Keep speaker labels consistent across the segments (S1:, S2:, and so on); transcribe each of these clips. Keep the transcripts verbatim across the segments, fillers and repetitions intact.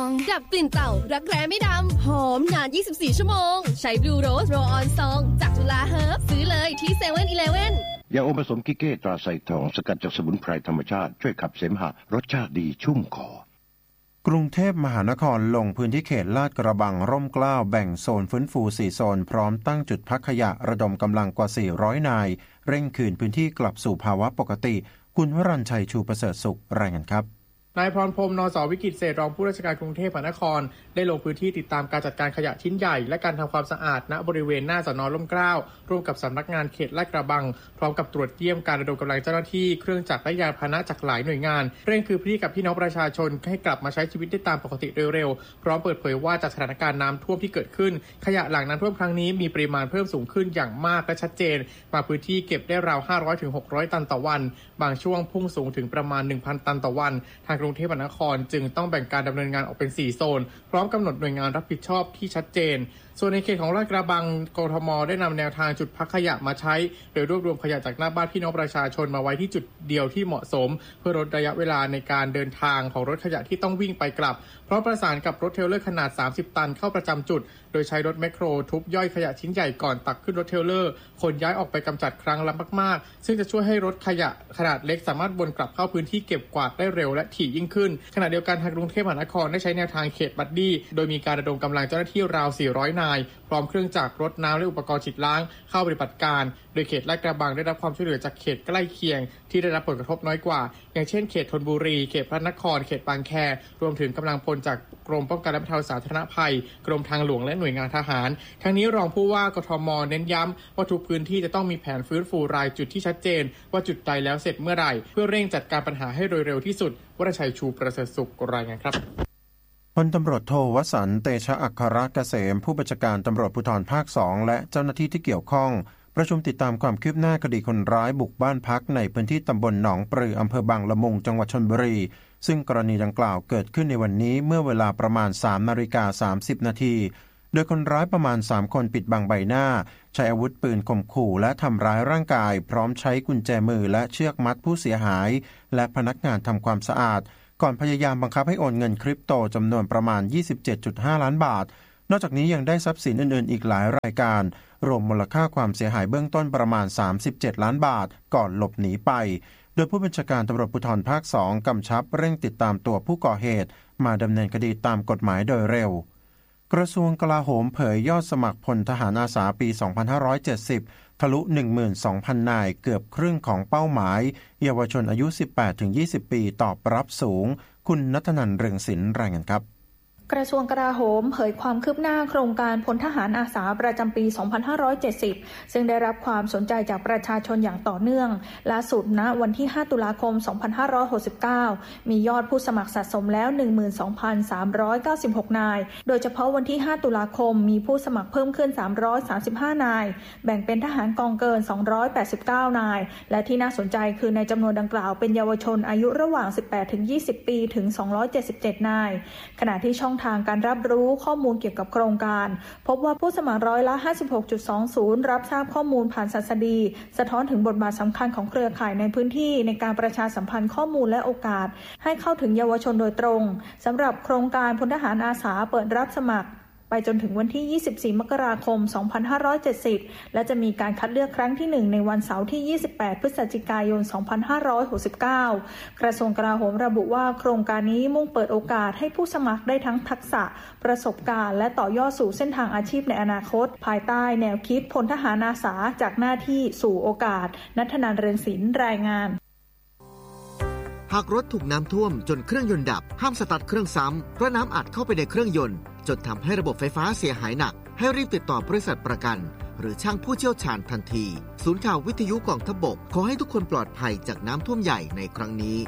S1: ดับกลิ่นเต่ารักแร้ไม่ดำหอมนานยี่สิบสี่ชั่วโมงใช้ Blue Rose Roll On ซองจากจุฬาเฮิร์บซื้อเลยที่ เซเว่น อีเลฟเว่น
S2: ยาอมผสมกิเก้ตราไซทองสกัดจากสมุนไพรธรรมชาติช่วยขับเสมหะรสชาติดีชุ่มคอก
S3: รุงเทพมหานครลงพื้นที่เขตลาดกระบังร่มเกล้าแบ่งโซนฟื้นฟูสี่โซนพร้อมตั้งจุดพักขยะระดมกำลังกว่าสี่ร้อยนายเร่งคืนพื้นที่กลับสู่ภาวะปกติคุณวรัญชัยชูประเสริฐสุขรายงานครับ
S4: นายพรพรหม นส.วิกิตรเศรษฐ์รองผู้ราชการกรุงเทพมหานครได้ลงพื้นที่ติดตามการจัดการขยะชิ้นใหญ่และการทำความสะอาดณบริเวณหน้าสน.ร่มเกล้าร่วมกับสำนักงานเขตลาดกระบังพร้อมกับตรวจเยี่ยมการระดมกำลังเจ้าหน้าที่เครื่องจักรและยานพาหนะจากหลายหน่วยงานเร่งคืนพื้นที่กับพี่น้องประชาชนให้กลับมาใช้ชีวิตได้ตามปกติเร็วๆพร้อมเปิดเผยว่าจากสถานการณ์น้ำท่วมที่เกิดขึ้นขยะหลังน้ำท่วมครั้งนี้มีปริมาณเพิ่มสูงขึ้นอย่างมากและชัดเจนบางพื้นที่เก็บได้ราว ห้าร้อยถึงหกร้อย ตันต่อวันบางช่วงพุ่งสูงถึงประมาณ หนึ่งพัน ตันต่อวันทางกรุงเทพมหานครจึงต้องแบ่งการดำเนินงานออกเป็นสี่โซนพร้อมกำหนดหน่วยงานรับผิดชอบที่ชัดเจนส่วนในเขตของลาดกระบังกทมได้นำแนวทางจุดพักขยะมาใช้โดยรวบรวมขยะจากหน้าบ้านพี่น้องประชาชนมาไว้ที่จุดเดียวที่เหมาะสมเพื่อลดระยะเวลาในการเดินทางของรถขยะที่ต้องวิ่งไปกลับเพราะประสานกับรถเทรลเลอร์ขนาดสามสิบตันเข้าประจำจุดโดยใช้รถแมคโครทุบย่อยขยะชิ้นใหญ่ก่อนตักขึ้นรถเทรลเลอร์ขนย้ายออกไปกำจัดครั้งละมากๆซึ่งจะช่วยให้รถขยะขนาดเล็กสามารถวนกลับเข้าพื้นที่เก็บกวาดได้เร็วและถี่ยิ่งขึ้นขณะเดียวกันทางกรุงเทพมหานครได้ใช้แนวทางเขตบัดดี้โดยมีการระดมกำลังเจ้าหน้าที่ราวสี่ร้อยนายพร้อมเครื่องจักรรถน้ำและอุปกรณ์ฉีดล้างเข้าปฏิบัติการโดยเขตลาดกระบังได้รับความช่วยเหลือจากเขตใกล้เคียงที่ได้รับผลกระทบน้อยกว่าอย่างเช่นเขตธนบุรีเขตพระนครเขตบางแครวมถึงกำลังพลจากกรมป้องกันและบรรเทาสาธารณภัยกรมทางหลวงและหน่วยงานทหารทั้งนี้รองผู้ว่ากทมเน้นย้ำว่าทุกพื้นที่จะต้องมีแผนฟื้นฟูรายจุดที่ชัดเจนว่าจุดใดแล้วเสร็จเมื่อไหร่เพื่อเร่งจัดการปัญหาให้โดยเร็วที่สุดวรชัยชูประเสริฐสุขรายงานครับ
S3: พลตำรวจโทวสันต์เตชะอัครเกษมผู้บัญชาการตำรวจภูธรภาคสองและเจ้าหน้าที่ที่เกี่ยวข้องประชุมติดตามความคืบหน้าคดีคนร้ายบุกบ้านพักในพื้นที่ตำบลหนองปลืออำเภอบางละมุงจังหวัดชลบุรีซึ่งกรณีดังกล่าวเกิดขึ้นในวันนี้เมื่อเวลาประมาณ สามนาฬิกาสามสิบนาทีโดยคนร้ายประมาณสามคนปิดบังใบหน้าใช้อาวุธปืนข่มขู่และทำร้ายร่างกายพร้อมใช้กุญแจมือและเชือกมัดผู้เสียหายและพนักงานทำความสะอาดก่อนพยายามบังคับให้โอนเงินคริปโตจำนวนประมาณ ยี่สิบเจ็ดจุดห้า ล้านบาทนอกจากนี้ยังได้ทรัพย์สินอื่นๆอีกหลายรายการรวมมูลค่าความเสียหายเบื้องต้นประมาณสามสิบเจ็ดล้านบาทก่อนหลบหนีไปโดยผู้บัญชาการตำรวจภูธรภาคสองกำชับเร่งติดตามตัวผู้ก่อเหตุมาดำเนินคดีตามกฎหมายโดยเร็วกระทรวงกลาโหมเผยยอดสมัครพลทหารอาสาปีสองพันห้าร้อยเจ็ดสิบทะลุ หนึ่งหมื่นสองพัน นายเกือบครึ่งของเป้าหมายเยาวชนอายุ สิบแปดถึงยี่สิบ ปีตอบรับสูงคุณณัฐนันท์ เรืองศิลป์รายงานครับ
S5: กระทรวงกลาโหมเผยความคืบหน้าโครงการพลทหารอาสาประจำปี สองพันห้าร้อยเจ็ดสิบ ซึ่งได้รับความสนใจจากประชาชนอย่างต่อเนื่องล่าสุดณวันที่ ห้าตุลาคม สองพันห้าร้อยหกสิบเก้า มียอดผู้สมัครสะสมแล้ว หนึ่งหมื่นสองพันสามร้อยเก้าสิบหก นายโดยเฉพาะวันที่ ห้าตุลาคมมีผู้สมัครเพิ่มขึ้น สามร้อยสามสิบห้า นายแบ่งเป็นทหารกองเกิน สองร้อยแปดสิบเก้า นายและที่น่าสนใจคือในจำนวนดังกล่าวเป็นเยาวชนอายุระหว่าง สิบแปดถึงยี่สิบ ปีถึง สองร้อยเจ็ดสิบเจ็ด นายขณะที่ช่องทางการรับรู้ข้อมูลเกี่ยวกับโครงการพบว่าผู้สมัครร้อยละ ห้าสิบหกจุดสองศูนย์ รับทราบข้อมูลผ่านสัสดีสะท้อนถึงบทบาทสำคัญของเครือข่ายในพื้นที่ในการประชาสัมพันธ์ข้อมูลและโอกาสให้เข้าถึงเยาวชนโดยตรงสำหรับโครงการพลทหารอาสาเปิดรับสมัครไปจนถึงวันที่ ยี่สิบสี่ มกราคม สองพันห้าร้อยเจ็ดสิบ และจะมีการคัดเลือกครั้งที่ หนึ่ง ในวันเสาร์ที่ ยี่สิบแปด พฤศจิกายน สองพันห้าร้อยหกสิบเก้า กระทรวงกลาโหมระบุว่าโครงการนี้มุ่งเปิดโอกาสให้ผู้สมัครได้ทั้งทักษะประสบการณ์และต่อยอดสู่เส้นทางอาชีพในอนาคตภายใต้แนวคิดพลทหารอาสาจากหน้าที่สู่โอกาสณัฐนันท์ เรืองศิลป์รายงาน
S6: หากรถถูกน้ำท่วมจนเครื่องยนต์ดับห้ามสตาร์ทเครื่องซ้ำเพราะน้ำอัดเข้าไปในเครื่องยนต์จนทำให้ระบบไฟฟ้าเสียหายหนักให้รีบติดต่อบริษัทประกันหรือช่างผู้เชี่ยวชาญทันทีศูนย์ข่าววิทยุกองทัพบกขอให้ทุกคนปลอดภัยจากน้ำท่วมใหญ่ในครั้งนี้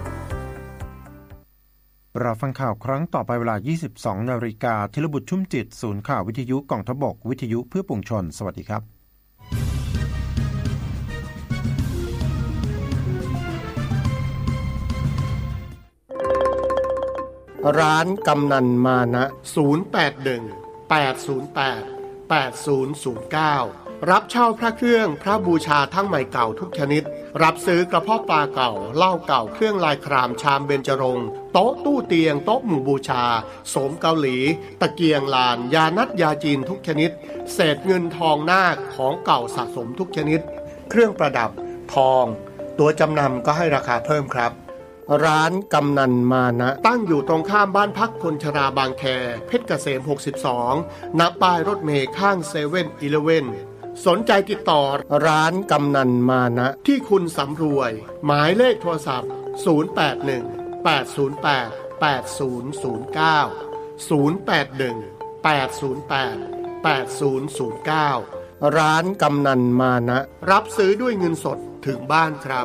S3: เราฟังข่าวครั้งต่อไปเวลา ยี่สิบสอง นาฬิกาธีรบุตรชุ่มจิตศูนย์ข่าววิทยุกองทัพบกวิทยุเพื่อปวงชนสวัสดีครับ
S7: ร้านกำนันมานะศูนย์ แปด หนึ่ง แปด ศูนย์ แปด แปด ศูนย์ ศูนย์ เก้ารับเช่าพระเครื่องพระบูชาทั้งใหม่เก่าทุกชนิดรับซื้อกระเพาะปลาเก่าเหล้าเก่าเครื่องลายครามชามเบญจรงค์โต๊ะตู้เตียงโต๊ะหมู่บูชาโสมเกาหลีตะเกียงลานยานัดยาจีนทุกชนิดเศษเงินทองนาคของเก่าสะสมทุกชนิดเครื่องประดับทองตัวจำนำก็ให้ราคาเพิ่มครับร้านกำนันมานะตั้งอยู่ตรงข้ามบ้านพักคนชราบางแคเพชรเกษมหกสิบสองณป้ายรถเมล์ข้างเซเว่นอีเลฟเว่นสนใจติดต่อร้านกำนันมานะที่คุณสำรวยหมายเลขโทรศัพท์ศูนย์ แปด หนึ่ง แปด ศูนย์ แปด แปด ศูนย์ ศูนย์ เก้า ศูนย์ แปด หนึ่ง แปด ศูนย์ แปด แปด ศูนย์ ศูนย์ เก้าร้านกำนันมานะรับซื้อด้วยเงินสดถึงบ้านครับ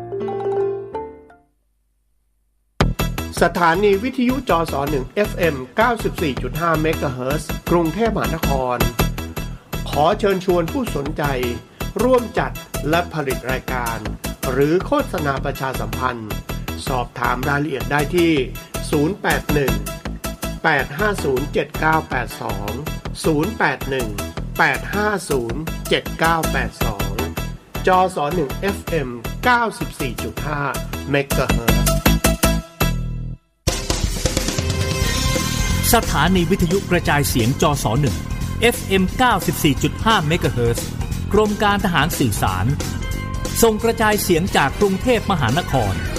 S7: สถานีวิทยุจสหนึ่ง เอฟ เอ็ม เก้าสิบสี่จุดห้า เมกะเฮิรตซ์กรุงเทพมหานครขอเชิญชวนผู้สนใจร่วมจัดและผลิตรายการหรือโฆษณาประชาสัมพันธ์สอบถามรายละเอียดได้ที่ศูนย์ แปด หนึ่ง แปด ห้า ศูนย์ เจ็ด เก้า แปด สอง ศูนย์ แปด หนึ่ง แปด ห้า ศูนย์ เจ็ด เก้า แปด สองจสหนึ่ง เอฟ เอ็ม เก้าสิบสี่จุดห้า เมกะเฮิรตซ์
S8: สถานีวิทยุกระจายเสียงจสหนึ่ง เอฟ เอ็ม เก้าสิบสี่จุดห้า เมกะเฮิรตซ์กรมการทหารสื่อสารส่งกระจายเสียงจากกรุงเทพมหานคร